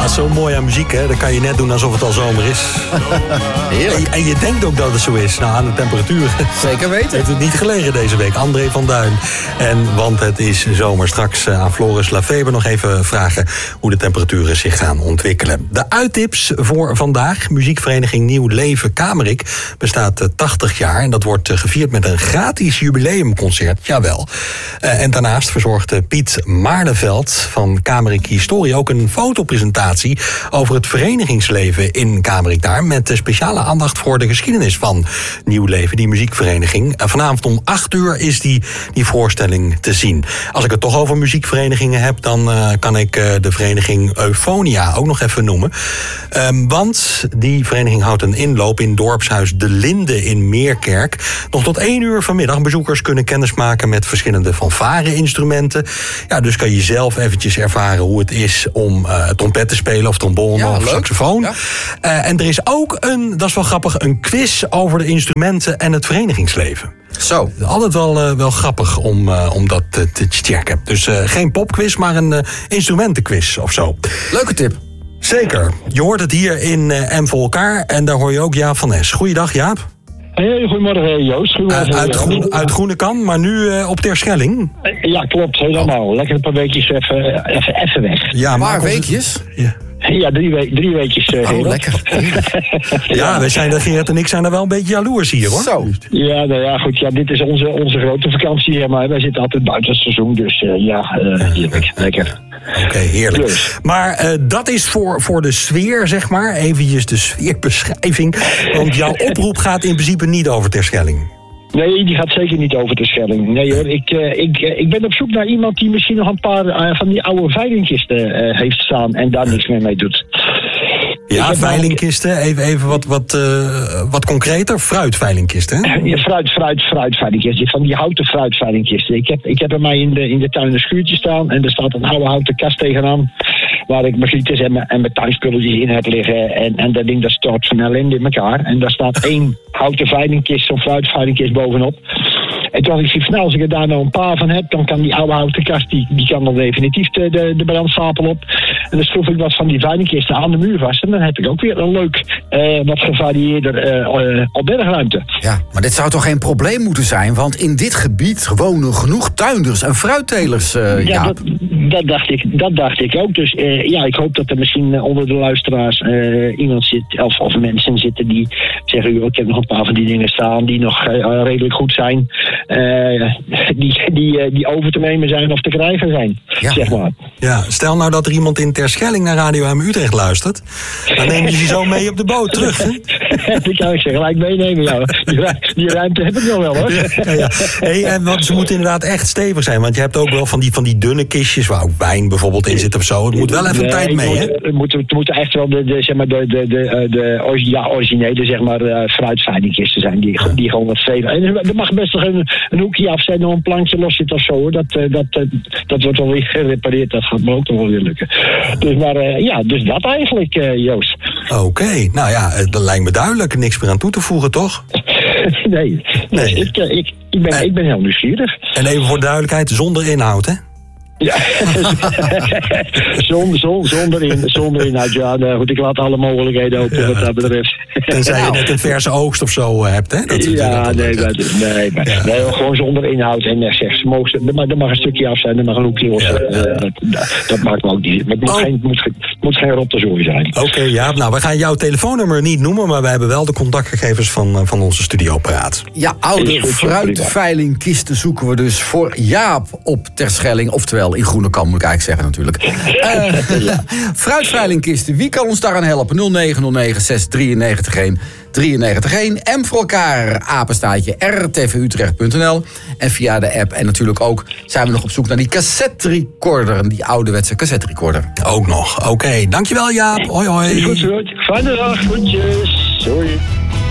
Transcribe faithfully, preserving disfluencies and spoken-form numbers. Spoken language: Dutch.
Dat is zo mooi aan muziek, hè. Dan kan je net doen alsof het al zomer is. Heerlijk. En, en je denkt ook dat het zo is. Nou, aan de temperatuur. Zeker weten. Heeft het niet gelegen deze week. André van Duin. En want het is zomer. Straks aan Floris Lafeber nog even vragen hoe de temperaturen zich gaan ontwikkelen. De uittips voor vandaag. Muziekvereniging Nieuw Leven Kamerik bestaat tachtig jaar. En dat wordt gevierd met een gratis jubileumconcert. Jawel. Uh, en daarnaast verzorgt Piet Maardenveld van Kamerik Historie ook een fotopresentatie over het verenigingsleven in Kamerik daar. Met speciale aandacht voor de geschiedenis van Nieuw Leven, die muziekvereniging. Uh, vanavond om acht uur is die, die voorstelling te zien. Als ik het toch over muziekverenigingen heb, dan uh, kan ik uh, de vereniging Eufonia ook nog even noemen. Um, want die vereniging houdt een inloop in dorpshuis De Linde in Meerkerk. Nog tot één uur vanmiddag. Bezoekers kunnen kennis maken met verschillende fanfare-instrumenten. Ja, dus kan je zelf eventjes ervaren hoe het is om uh, trompet te spelen of trombone ja, of leuk. saxofoon. Ja. Uh, en er is ook een, dat is wel grappig, een quiz over de instrumenten en het verenigingsleven. Zo. Altijd wel, uh, wel grappig om, uh, om dat uh, te checken. Dus uh, geen popquiz, maar een uh, instrumentenquiz of zo. Leuke tip. Zeker. Je hoort het hier in uh, M voor elkaar en daar hoor je ook Jaap van Es. Goeiedag, Jaap. Hey, goedemorgen Joost. Goedemorgen. Uh, uit, groen, uit Groenekan, maar nu uh, op Terschelling. Ja, klopt, helemaal. Oh. Lekker een paar weekjes even, even, even weg. Ja, een paar maar weekjes? Ja. Ja, drie, we- drie weekjes. Uh, oh, lekker. ja, ja, wij zijn er, Gerrit en ik zijn er wel een beetje jaloers hier, hoor. Zo. Ja, nou ja, goed. Ja, dit is onze, onze grote vakantie hier, maar wij zitten altijd buiten het seizoen. Dus uh, ja, uh, heerlijk. Lekker. Oké, okay, heerlijk. Yes. Maar uh, dat is voor, voor de sfeer, zeg maar. Eventjes de sfeerbeschrijving. Want jouw oproep gaat in principe niet over Terschelling. Nee, die gaat zeker niet over de Schelling. Nee hoor, ik, uh, ik, uh, ik ben op zoek naar iemand die misschien nog een paar uh, van die oude veilingkisten uh, heeft staan en daar niks meer mee doet. Ja, veilingkisten. Even, even wat, wat, uh, wat concreter. Fruitveilingkisten, hè? Ja, fruit, fruit, fruitveilingkisten. Van die houten fruitveilingkisten. Ik heb, ik heb er mij in de, in de tuin een schuurtje staan en er staat een oude houten kast tegenaan. Waar ik mijn gieters en mijn, en mijn tuinspulletjes in heb liggen. En, en dat ding dat stort van ellende in elkaar. En daar staat één houten veilingkist, zo'n fruitveilingkist bovenop. En toen had ik zoiets van, nou, als ik er daar nou een paar van heb, dan kan die oude houten kast, die, die kan dan definitief de, de, de brandstapel op. En dan schroef ik wat van die veilingkisten aan de muur vast. En dan heb ik ook weer een leuk, uh, wat gevarieerder uh, uh, albergruimte. Ja, maar dit zou toch geen probleem moeten zijn? Want in dit gebied wonen genoeg tuinders en fruittelers, uh, ja, dat, dat, dacht ik, dat dacht ik ook. Dus uh, ja, ik hoop dat er misschien onder de luisteraars uh, iemand zit, of, of mensen zitten die zeggen, ik heb nog een paar van die dingen staan die nog uh, redelijk goed zijn. Uh, die, die, uh, die over te nemen zijn of te krijgen zijn, ja. zeg maar. Ja, stel nou dat er iemand in Terschelling naar Radio M Utrecht luistert. Dan neem je ze zo mee op de boot terug, hè? Die kan ik ze gelijk meenemen, ja. Die, die ruimte heb ik nog wel, hoor. Ja, ja. Hey, en want ze moeten inderdaad echt stevig zijn. Want je hebt ook wel van die, van die dunne kistjes waar ook wijn bijvoorbeeld in zit of zo. Het moet wel even nee, tijd mee, hè? Het moeten moet, moet echt wel de, de, zeg maar de, de, de, de ja, originele zeg maar, uh, fruitveilingkisten zijn. Die, ja. die gewoon wat stevig. En er mag best nog een, een hoekje af zijn, nog een plankje los zit of zo, hoor. Dat, uh, dat, uh, dat wordt wel weer gerepareerd. Dat gaat me ook nog wel weer lukken. Dus, maar uh, ja, dus dat eigenlijk, uh, Joost. Oké, okay. Nou ja, dat lijkt me duidelijk. Niks meer aan toe te voegen, toch? nee, nee. Ik, uh, ik, ik, ben, en, ik ben heel nieuwsgierig. En even voor duidelijkheid, zonder inhoud, hè? Ja, zonder, zonder, zonder, in, zonder inhoud. Ja, nou, goed, ik laat alle mogelijkheden open ja, wat dat betreft. Tenzij je net een verse oogst of zo hebt, hè? Dat ja, nee, maar, nee, maar, ja. nee, gewoon zonder inhoud. En zeg, ze mogen, er, mag, er mag een stukje af zijn, er mag een hoekje los. Ja, ja. Uh, dat, dat, dat maakt me ook niet. Het moet, oh. geen, moet, moet geen rottezooi zijn. Oké, okay, ja, nou, we gaan jouw telefoonnummer niet noemen, maar we hebben wel de contactgegevens van, van onze studioapparaat. Ja, oude fruitveilingkisten zoeken we dus voor Jaap op Terschelling, oftewel in Groenekan, moet ik eigenlijk zeggen natuurlijk. Uh, ja. Fruitveilingkisten, wie kan ons daaraan helpen? nul negen nul negen zes drie negen een drie negen een. M voor elkaar, apenstaartje r t v utrecht punt n l. En via de app. En natuurlijk ook zijn we nog op zoek naar die cassette recorder. Die ouderwetse cassette recorder. Ook nog. Oké, okay. Dankjewel Jaap. Hoi hoi. Goed, goed. Fijne dag. Groetjes. Hoi.